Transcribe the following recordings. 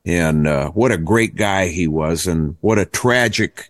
And what a great guy he was, and what a tragic,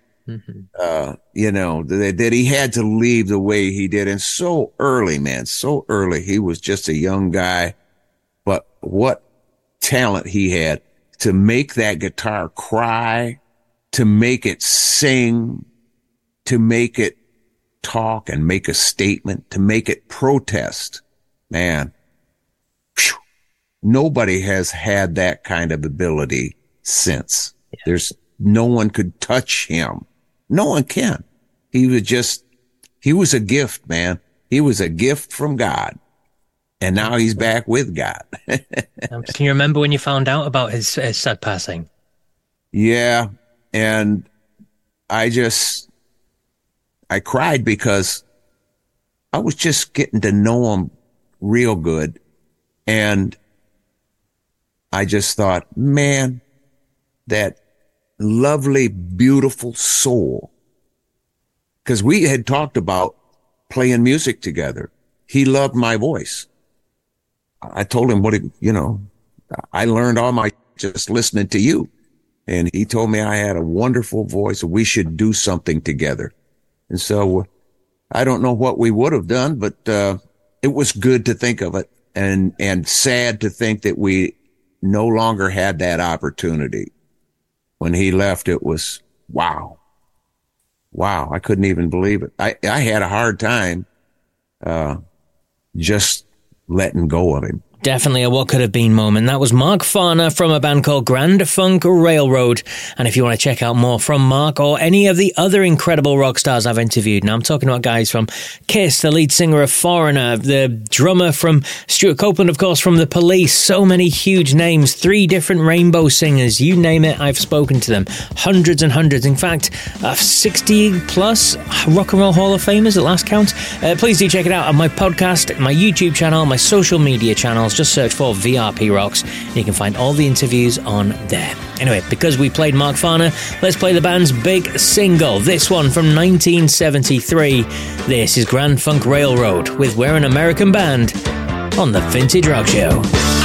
that he had to leave the way he did. And so early, man, so early. He was just a young guy, but what talent he had to make that guitar cry, to make it sing, to make it talk and make a statement, to make it protest. Man, whew, nobody has had that kind of ability since. Yeah. There's no one could touch him. No one can. He was a gift, man. He was a gift from God. And now he's back with God. Can you remember when you found out about his sad passing? Yeah. And I cried because I was just getting to know him real good. And I just thought, man, that lovely, beautiful soul. Because we had talked about playing music together. He loved my voice. I told him I learned all my just listening to you. And he told me I had a wonderful voice. We should do something together. And so I don't know what we would have done, but it was good to think of it, and sad to think that we no longer had that opportunity. When he left, it was wow. I couldn't even believe it. I had a hard time just letting go of him. Definitely a what could have been moment. That was Mark Farner from a band called Grand Funk Railroad. And if you want to check out more from Mark or any of the other incredible rock stars I've interviewed, now I'm talking about guys from Kiss, the lead singer of Foreigner, the drummer from Stuart Copeland, of course, from The Police, so many huge names, 3 different Rainbow singers, you name it, I've spoken to them. Hundreds and hundreds. In fact, 60 plus Rock and Roll Hall of Famers at last count. Please do check it out on my podcast, my YouTube channel, my social media channels. Just search for VRP Rocks and you can find all the interviews on there. Anyway, because we played Mark Farner, let's play the band's big single. This one from 1973. This is Grand Funk Railroad with We're an American Band on the Vintage Rock Show.